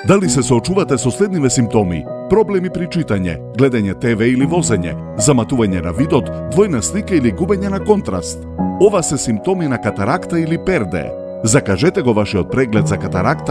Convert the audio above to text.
Дали се соочувате со следниве симптоми? Проблеми при читање, гледање ТВ или возење, заматување на видот, двојна слика или губење на контраст. Ова се симптоми на катаракта или перде. Закажете го вашиот преглед за катаракта